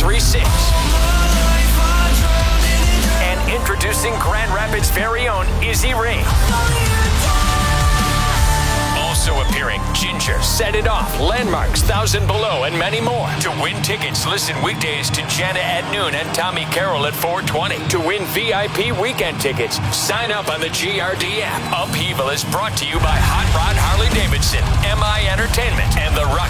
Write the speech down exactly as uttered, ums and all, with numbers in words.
three six. And introducing Grand Rapids' very own Izzy Ray. Also appearing, Ginger, Set It Off, Landmarks, Thousand Below, and many more. To win tickets, listen weekdays to Jana at noon and Tommy Carroll at four twenty. To win V I P weekend tickets, sign up on the G R D app. Upheaval is brought to you by Hot Rod Harley Davidson, M I Entertainment, and the Rock